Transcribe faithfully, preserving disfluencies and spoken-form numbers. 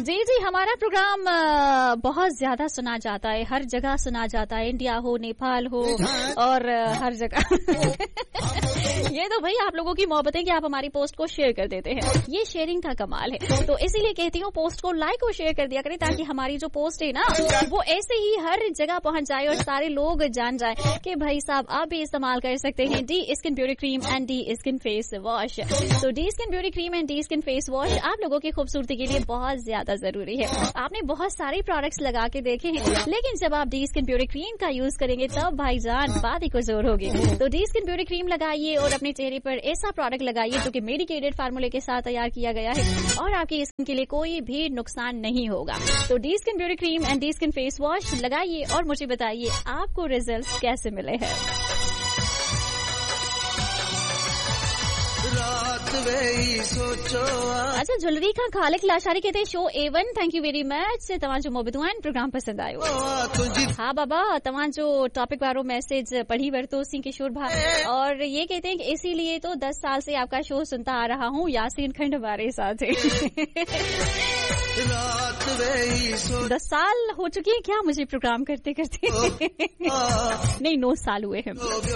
जी जी, हमारा प्रोग्राम बहुत ज्यादा सुना जाता है, हर जगह सुना जाता है, इंडिया हो, नेपाल हो और हर जगह। ये तो भाई आप लोगों की मोहब्बत है कि आप हमारी पोस्ट को शेयर कर देते हैं, ये शेयरिंग का कमाल है। तो इसीलिए कहती हूँ पोस्ट को लाइक और शेयर कर दिया करें, ताकि हमारी जो पोस्ट है ना वो ऐसे ही हर जगह पहुंच जाए और सारे लोग जान जाए कि भाई साहब आप भी इस्तेमाल कर सकते हैं D skin beauty cream and D skin face wash. तो D skin beauty cream and D skin face wash आप लोगों की खूबसूरती के लिए बहुत ज्यादा जरूरी है। आपने बहुत सारे प्रोडक्ट्स लगा के देखे हैं, लेकिन जब आप डी स्किन ब्यूटी क्रीम का यूज करेंगे तब भाईजान बात ही कुछ और होगी। तो डी स्किन ब्यूटी क्रीम लगाइए और अपने चेहरे पर ऐसा प्रोडक्ट लगाइए जो कि मेडिकेटेड फार्मूले के साथ तैयार किया गया है और आपकी स्किन के लिए कोई भी नुकसान नहीं होगा। तो D skin beauty cream and D skin face wash लगाइए और मुझे बताइए आपको रिजल्ट कैसे मिले हैं। अच्छा, ज्वेलरी का खालिक लाशारी कहते हैं show Avon thank you very much से तव्हां जो मोहबतुआन प्रोग्राम पसंद आयो। हाँ बाबा, तव्हां जो टॉपिक वारो मैसेज पढ़ी वरतो सी किशोर भा, और ये कहते हैं कि इसीलिए तो दस साल से आपका शो सुनता आ रहा हूँ यासीन खंड हमारे साथ है। दस साल हो चुके हैं क्या मुझे प्रोग्राम करते करते? नहीं, नौ साल हुए हैं।